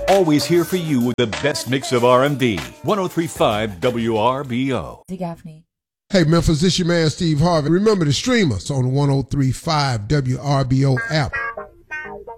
Always here for you with the best mix of R&B. 103.5 WRBO. Gaffney. Hey, Memphis, this your man Steve Harvey. Remember to stream us on the 103.5 WRBO app.